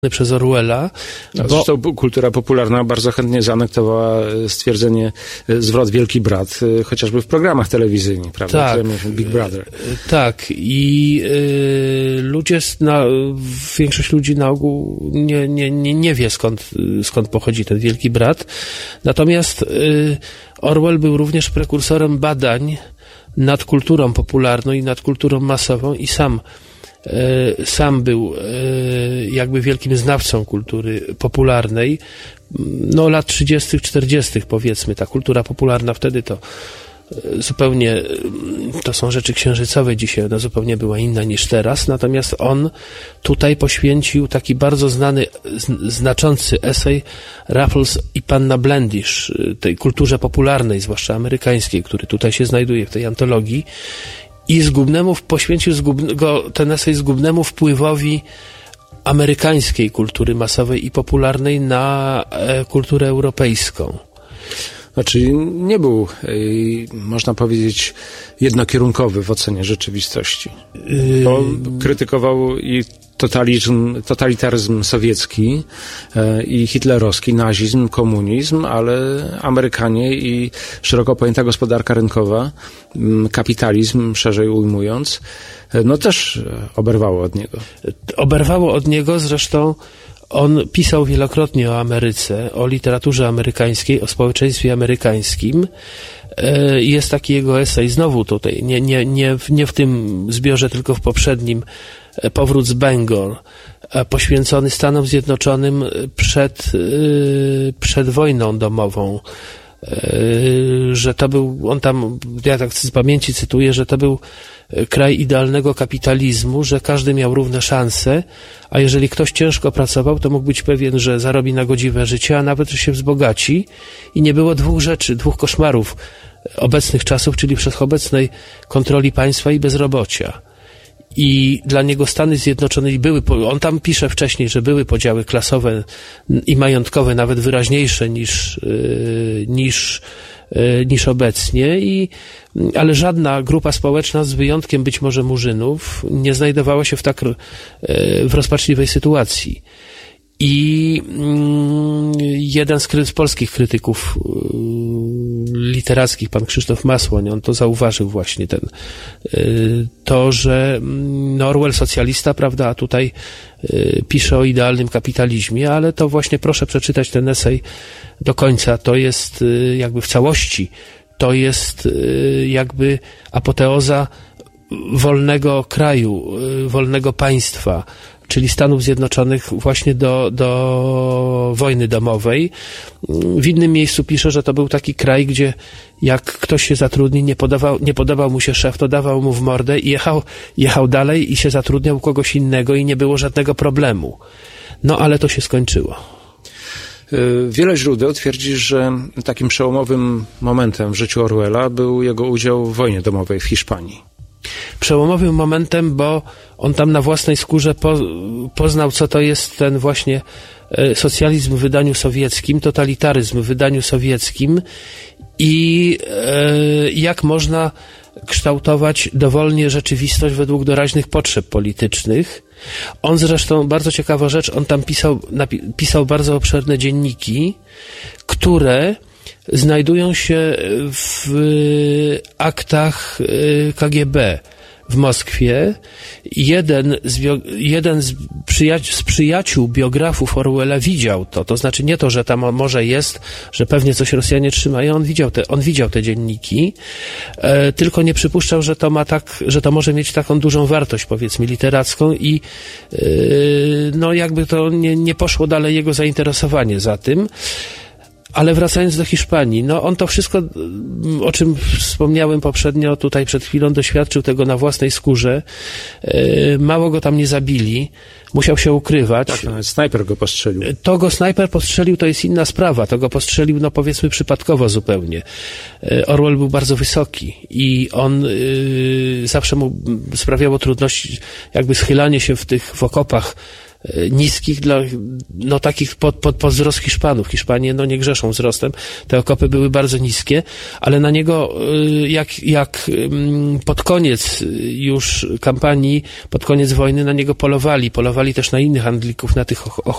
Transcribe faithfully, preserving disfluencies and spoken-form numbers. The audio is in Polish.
przez Orwella. No, bo... Zresztą kultura popularna bardzo chętnie zaanektowała stwierdzenie zwrot Wielki Brat, chociażby w programach telewizyjnych, prawda? Tak, Big Brother. Tak. I y, ludzie, na, większość ludzi na ogół nie, nie, nie, nie wie skąd, skąd pochodzi ten Wielki Brat. Natomiast y, Orwell był również prekursorem badań nad kulturą popularną i nad kulturą masową i sam sam był jakby wielkim znawcą kultury popularnej. No lat trzydziestych, czterdziestych powiedzmy, ta kultura popularna wtedy to zupełnie, to są rzeczy księżycowe dzisiaj, ona zupełnie była inna niż teraz, natomiast on tutaj poświęcił taki bardzo znany, znaczący esej Raffles i Panna Blendish, tej kulturze popularnej, zwłaszcza amerykańskiej, który tutaj się znajduje w tej antologii. I zgubnemu, poświęcił zgub, go, ten esej zgubnemu wpływowi amerykańskiej kultury masowej i popularnej na e, kulturę europejską. Znaczy nie był, można powiedzieć, jednokierunkowy w ocenie rzeczywistości. Bo krytykował i totalizm, totalitaryzm sowiecki i hitlerowski, nazizm, komunizm, ale Amerykanie i szeroko pojęta gospodarka rynkowa, kapitalizm szerzej ujmując, no też oberwało od niego. Oberwało od niego, zresztą on pisał wielokrotnie o Ameryce, o literaturze amerykańskiej, o społeczeństwie amerykańskim. Jest taki jego esej, znowu tutaj, nie, nie, nie, nie w tym zbiorze, tylko w poprzednim, Powrót z Bangor, poświęcony Stanom Zjednoczonym przed, przed wojną domową. Że to był, on tam, ja tak z pamięci cytuję, że to był kraj idealnego kapitalizmu, że każdy miał równe szanse, a jeżeli ktoś ciężko pracował, to mógł być pewien, że zarobi na godziwe życie, a nawet, że się wzbogaci i nie było dwóch rzeczy, dwóch koszmarów obecnych czasów, czyli wszechobecnej kontroli państwa i bezrobocia. I dla niego Stany Zjednoczone były, on tam pisze wcześniej, że były podziały klasowe i majątkowe nawet wyraźniejsze niż, niż, niż obecnie, i, ale żadna grupa społeczna, z wyjątkiem być może Murzynów, nie znajdowała się w tak w rozpaczliwej sytuacji. I jeden z, kry, z polskich krytyków literackich, pan Krzysztof Masłoń, on to zauważył właśnie, ten, to, że no Orwell socjalista, prawda, a tutaj pisze o idealnym kapitalizmie, ale to właśnie proszę przeczytać ten esej do końca, to jest jakby w całości, to jest jakby apoteoza wolnego kraju, wolnego państwa, czyli Stanów Zjednoczonych właśnie do, do wojny domowej. W innym miejscu pisze, że to był taki kraj, gdzie jak ktoś się zatrudni, nie podawał, nie podobał mu się szef, to dawał mu w mordę i jechał, jechał dalej i się zatrudniał u kogoś innego i nie było żadnego problemu. No ale to się skończyło. Wiele źródeł twierdzi, że takim przełomowym momentem w życiu Orwella był jego udział w wojnie domowej w Hiszpanii. Przełomowym momentem, bo on tam na własnej skórze po, poznał, co to jest ten właśnie socjalizm w wydaniu sowieckim, totalitaryzm w wydaniu sowieckim i e, jak można kształtować dowolnie rzeczywistość według doraźnych potrzeb politycznych. On zresztą, bardzo ciekawa rzecz, on tam pisał, napi- pisał bardzo obszerne dzienniki, które znajdują się w aktach K G B w Moskwie. Jeden z, bio, jeden z, przyjaciół, z przyjaciół biografów Orwella widział to, to znaczy nie to, że tam może jest, że pewnie coś Rosjanie trzymają, on widział te, on widział te dzienniki, e, tylko nie przypuszczał, że to ma tak, że to może mieć taką dużą wartość, powiedzmy, literacką i e, no jakby to nie, nie poszło dalej jego zainteresowanie za tym. Ale wracając do Hiszpanii, no on to wszystko, o czym wspomniałem poprzednio, tutaj przed chwilą, doświadczył tego na własnej skórze. Mało go tam nie zabili, musiał się ukrywać. Tak, nawet snajper go postrzelił. To go snajper postrzelił, to jest inna sprawa. To go postrzelił, no powiedzmy, przypadkowo zupełnie. Orwell był bardzo wysoki i on y, zawsze mu sprawiało trudności, jakby schylanie się w tych, w okopach niskich dla, no takich pod, pod, pod wzrost Hiszpanów. Hiszpanie, no nie grzeszą wzrostem. Te okopy były bardzo niskie, ale na niego, jak, jak pod koniec już kampanii, pod koniec wojny na niego polowali. Polowali też na innych handlików, na tych